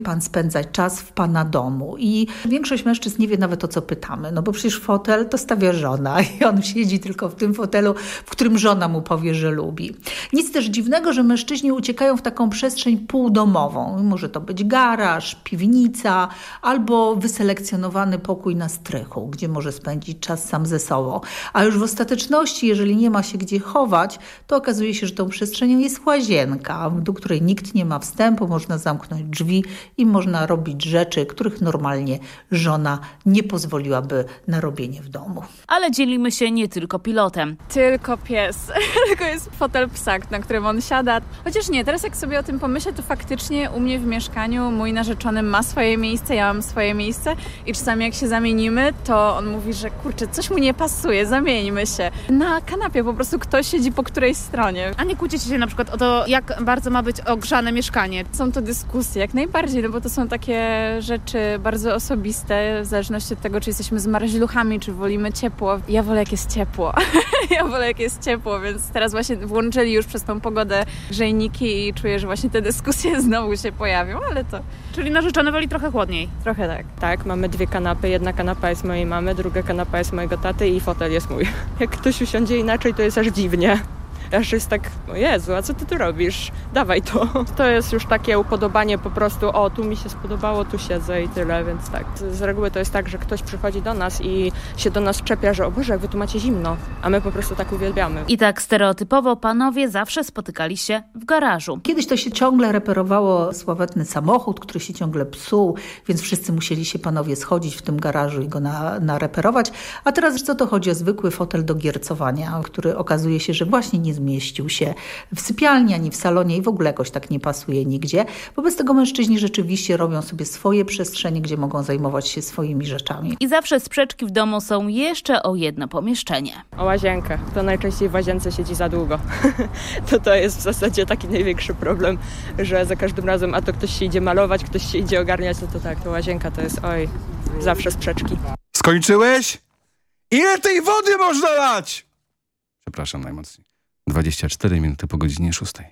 pan spędzać czas w pana domu. I większość mężczyzn nie wie nawet, o co pytamy, no bo przecież fotel to stawia żona i on siedzi tylko w tym fotelu, w którym żona mu powie, że lubi. Nic też dziwnego, że mężczyźni uciekają w taką przestrzeń półdomową. Może to być garaż, piwnica albo wyselekcjonowany pokój na strychu, gdzie może spędzić czas sam ze sobą. A już w ostateczności, jeżeli nie ma się gdzie chować, to okazuje się, że tą przestrzenią jest łazienka, do której nikt nie ma wstępu, można zamknąć drzwi i można robić rzeczy, których normalnie żona nie pozwoliłaby na robienie w domu. Ale dzielimy się nie tylko pilotem. Tylko pies. Tylko jest fotel psa, na którym on siada. Chociaż nie, teraz jak sobie o tym pomyślę, to faktycznie u mnie w mieszkaniu mój narzeczony ma swoje miejsce, ja mam swoje miejsce i czasami jak się zamienimy, to on mówi, że kurczę, coś mu nie pasuje, zamieńmy się. Na kanapie po prostu ktoś siedzi po której stronie. A nie kłócicie się na przykład o to, jak bardzo ma być ogrzane mieszkanie? Są to dyskusje, jak najbardziej, no bo to są takie rzeczy bardzo osobiste, w zależności od tego, czy jesteśmy zmarzluchami, czy wolimy ciepło. Ja wolę, jak jest ciepło. Ja wolę, jak jest ciepło, więc teraz właśnie włączyli już przez tą pogodę grzejniki i czuję, że właśnie te dyskusje znowu się pojawią, ale to... Czyli narzeczony woli trochę chłodniej. Trochę tak. Tak, mamy 2 kanapy. Jedna kanapa jest mojej mamy, druga kanapa jest mojego taty i fotel jest mój. Jak ktoś usiądzie inaczej, to jest aż dziwnie. Aż jest tak, o Jezu, a co ty tu robisz? Dawaj to. To jest już takie upodobanie po prostu, o, tu mi się spodobało, tu siedzę i tyle, więc tak. Z reguły to jest tak, że ktoś przychodzi do nas i się do nas czepia, że o Boże, jak wy tu macie zimno, a my po prostu tak uwielbiamy. I tak stereotypowo panowie zawsze spotykali się w garażu. Kiedyś to się ciągle reperowało sławetny samochód, który się ciągle psuł, więc wszyscy musieli się panowie schodzić w tym garażu i go nareperować. A teraz co to chodzi o zwykły fotel do giercowania, który okazuje się, że właśnie nie zmieścił się w sypialni, ani w salonie i w ogóle jakoś tak nie pasuje nigdzie. Wobec tego mężczyźni rzeczywiście robią sobie swoje przestrzenie, gdzie mogą zajmować się swoimi rzeczami. I zawsze sprzeczki w domu są jeszcze o jedno pomieszczenie. O łazienkę. To najczęściej w łazience siedzi za długo. To jest w zasadzie taki największy problem, że za każdym razem a to ktoś się idzie malować, ktoś się idzie ogarniać, to tak, to łazienka to jest, oj, zawsze sprzeczki. Skończyłeś? Ile tej wody można lać? Przepraszam najmocniej. 24 minuty po godzinie 6.